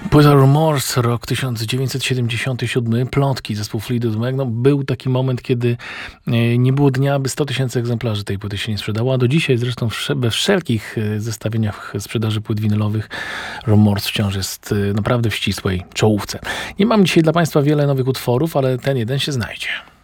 Płyta Remorse, rok 1977, Plotki, zespół Fleetwood Mac. No, był taki moment, kiedy nie było dnia, aby 100 000 egzemplarzy tej płyty się nie sprzedało, a do dzisiaj zresztą we wszelkich zestawieniach sprzedaży płyt winylowych Remorse wciąż jest naprawdę w ścisłej czołówce. Nie mam dzisiaj dla Państwa wiele nowych utworów, ale ten jeden się znajdzie.